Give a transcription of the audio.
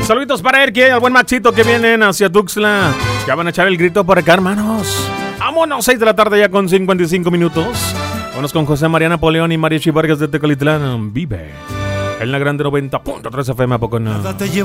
Saluditos para Erkie, al buen Maxito que vienen hacia Tuxtla. Ya van a echar el grito por acá, hermanos. Vámonos, 6 de la tarde ya con 55 minutos. Vámonos con José María Napoleón y María Chivargas de Tecalitlán. Vive en la grande 90.3 FM. ¿A poco no?